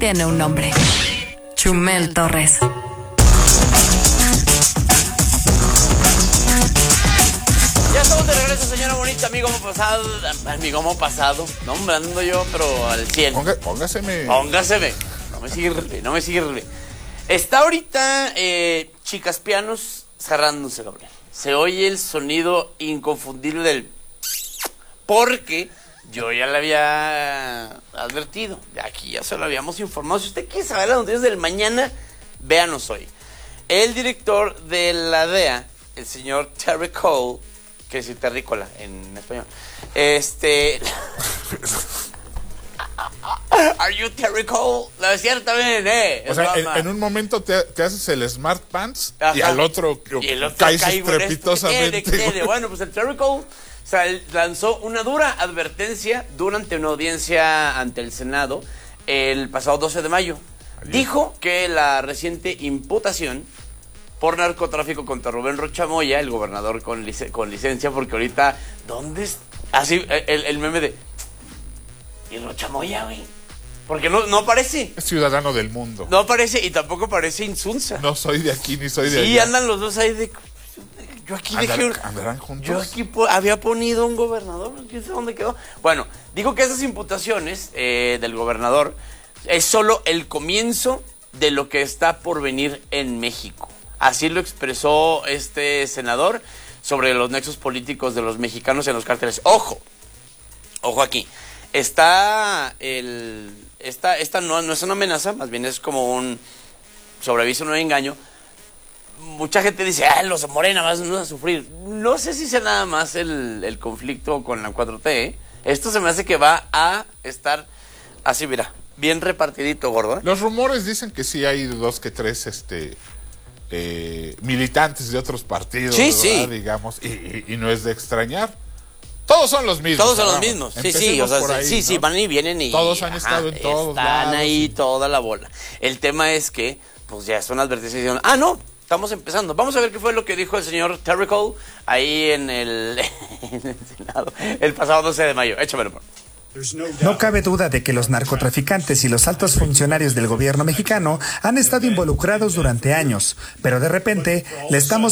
tiene un nombre: Chumel Torres. Ya estamos de regreso, señora bonita, amigo pasado. No, hombre, ando yo, pero al 100. Póngaseme. No me sirve. Está ahorita Chicas Pianos cerrándose, Gabriel. Se oye el sonido inconfundible del... Porque yo ya le había advertido. De aquí ya se lo habíamos informado. Si usted quiere saber las noticias del mañana, véanos hoy. El director de la DEA, el señor Terry Cole, que es terrícola en español. Are you Terry Cole? La decía también, O sea, en un momento te haces el Smart Pants. Ajá. Y al otro caes estrepitosamente. Bueno, pues el Terry Cole lanzó una dura advertencia durante una audiencia ante el Senado el pasado 12 de mayo. Dijo que la reciente imputación por narcotráfico contra Rubén Rocha Moya, el gobernador con licencia, porque ahorita, ¿dónde es? Así, el meme de... ¿Y Rocha Moya, güey? Porque no aparece. Es ciudadano del mundo. No aparece y tampoco parece Insunza. No soy de aquí ni soy de allá. Sí, andan los dos ahí de... Yo aquí dejé... ¿Andarán juntos? Yo aquí había ponido un gobernador, quién sabe dónde quedó. Bueno, digo que esas imputaciones del gobernador es solo el comienzo de lo que está por venir en México. Así lo expresó este senador sobre los nexos políticos de los mexicanos en los cárteles. Ojo aquí. Esta no es una amenaza, más bien es como un sobreaviso, no engaño. Mucha gente dice, los de Morena van a sufrir. No sé si sea nada más el conflicto con la 4T, ¿eh? Esto se me hace que va a estar así, mira, bien repartidito, gordo, ¿eh? Los rumores dicen que sí hay 2 que 3 militantes de otros partidos, sí, ¿verdad? Sí. Digamos, y no es de extrañar. Todos son los mismos. Todos son los mismos. Sí, o sea, ahí, sí, ¿no? van y vienen y... Todos han estado en todos lados. Están ahí toda la bola. El tema es que, pues ya son advertencias y dicen, no, estamos empezando. Vamos a ver qué fue lo que dijo el señor Terry Cole ahí en el Senado el pasado 12 de mayo. Échamelo, por favor. No cabe duda de que los narcotraficantes y los altos funcionarios del gobierno mexicano han estado involucrados durante años, pero de repente le estamos